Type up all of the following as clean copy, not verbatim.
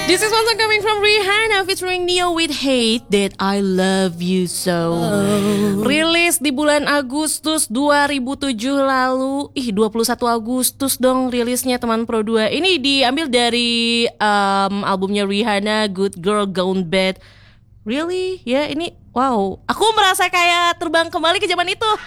This is one song coming from Rihanna featuring Neo with Hate That I Love You So. Rilis di bulan Agustus 2007 lalu. 21 Agustus dong rilisnya teman Pro 2. Ini diambil dari albumnya Rihanna, Good Girl Gone Bad. Really? Ya ini wow. Aku merasa kayak terbang kembali ke zaman itu.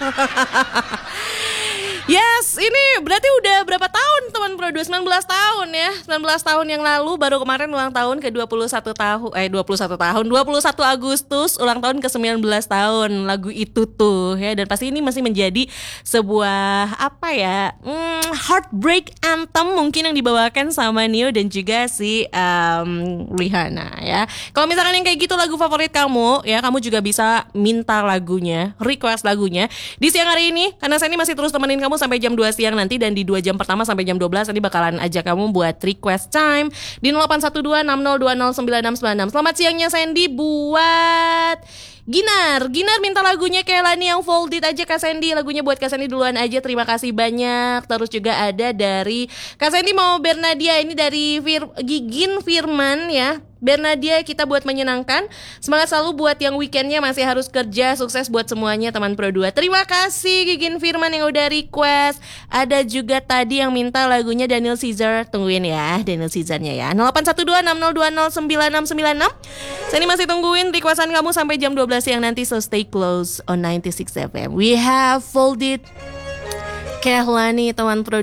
Yes, ini berarti udah berapa tahun teman Pro 2? 19 tahun ya. 19 tahun yang lalu, baru kemarin ulang tahun ke 21 tahun 21 Agustus ulang tahun ke 19 tahun lagu itu tuh ya. Dan pasti ini masih menjadi sebuah apa ya? Heartbreak anthem mungkin yang dibawakan sama Neo dan juga si Rihanna ya. Kalau misalkan yang kayak gitu lagu favorit kamu ya, kamu juga bisa minta lagunya, request lagunya di siang hari ini, karena saya ini masih terus temenin kamu sampai jam 2 siang nanti. Dan di 2 jam pertama sampai jam 12 nanti bakalan ajak kamu buat request time di 081260209696. Selamat siangnya Sandy buat Ginar minta lagunya Kehlani yang Fold It aja Kak Sandy. Lagunya buat Kak Sandy duluan aja, terima kasih banyak. Terus juga ada dari Kak Sandy mau Bernadia, ini dari Gigin Firman ya. Bernadia, kita buat menyenangkan. Semangat selalu buat yang weekendnya masih harus kerja. Sukses buat semuanya teman Pro 2. Terima kasih Gigin Firman yang udah request. Ada juga tadi yang minta lagunya Daniel Caesar. Tungguin ya Daniel Caesarnya ya. 081260209696. Saya ini masih tungguin requestan kamu sampai jam 12 siang nanti. So stay close on 96 FM. We have Fold It Kehlani teman Pro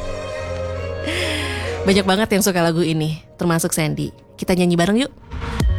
2. Banyak banget yang suka lagu ini, termasuk Sandy. Kita nyanyi bareng yuk.